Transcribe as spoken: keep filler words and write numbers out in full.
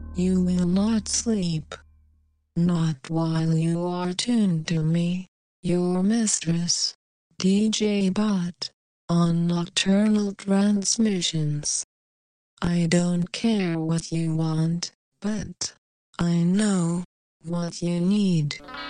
You will not sleep. Not while you are tuned to me, your mistress, D J Bot, on nocturnal transmissions. I don't care what you want, but I know what you need.